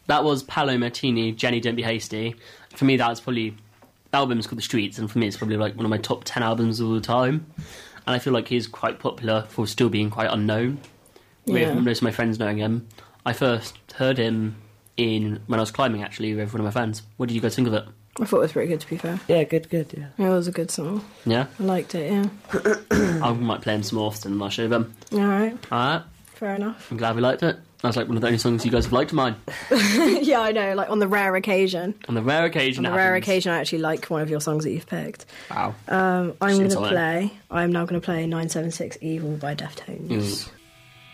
That was Paolo Martini, Jenny Don't Be Hasty. For me, that was probably... The album's called The Streets, and for me it's probably like one of my top 10 albums of all time. And I feel like he's quite popular for still being quite unknown. Yeah. With most of my friends knowing him. I first heard him when I was climbing, actually, with one of my friends. What did you guys think of it? I thought it was pretty good, to be fair. Yeah, good, yeah. It was a good song. Yeah? I liked it, yeah. I might play him some more often and I'll show them. Alright, Alright, fair enough. I'm glad we liked it. That's like one of the only songs you guys have liked of mine. Yeah, I know, like on the rare occasion. On the rare occasion On it the rare happens. occasion I actually like one of your songs that you've picked. Wow. I'm Seems now alright. going to play 976 Evil by Deftones.